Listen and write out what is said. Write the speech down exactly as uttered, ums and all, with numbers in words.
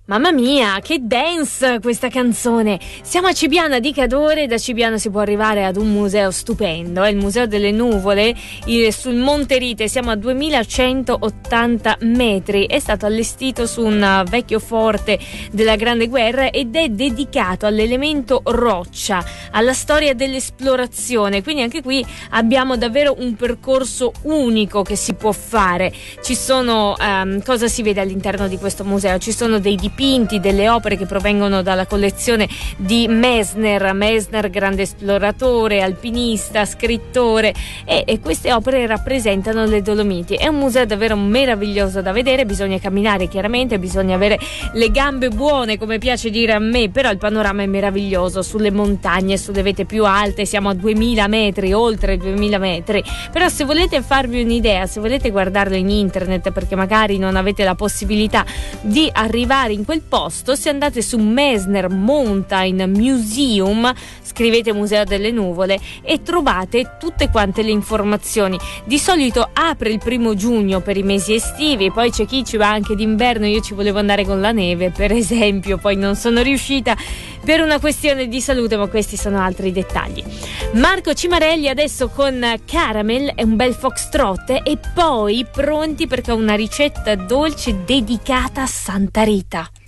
Mamma mia, che dance questa canzone! Siamo a Cibiana di Cadore, da Cibiana si può arrivare ad un museo stupendo, è il Museo delle Nuvole, sul Monte Rite, siamo a duemilacentottanta metri, è stato allestito su un vecchio forte della Grande Guerra ed è dedicato all'elemento roccia, alla storia dell'esplorazione, quindi anche qui abbiamo davvero un percorso unico che si può fare. Ci sono, um, cosa si vede all'interno di questo museo? Ci sono dei dipinti, delle opere che provengono dalla collezione di Messner, Messner grande esploratore, alpinista, scrittore, e, e queste opere rappresentano le Dolomiti. È un museo davvero meraviglioso da vedere, bisogna camminare chiaramente, bisogna avere le gambe buone come piace dire a me, però il panorama è meraviglioso sulle montagne, sulle vette più alte, siamo a duemila metri, oltre duemila metri, però se volete farvi un'idea, se volete guardarlo in internet perché magari non avete la possibilità di arrivare in quel posto, se andate su Messner Mountain Museum, scrivete Museo delle Nuvole e trovate tutte quante le informazioni. Di solito apre il primo giugno per i mesi estivi, poi c'è chi ci va anche d'inverno, io ci volevo andare con la neve per esempio, poi non sono riuscita per una questione di salute, ma questi sono altri dettagli. Marco Cimarelli adesso con Caramel, è un bel foxtrot, e poi pronti perché ho una ricetta dolce dedicata a Santa Rita.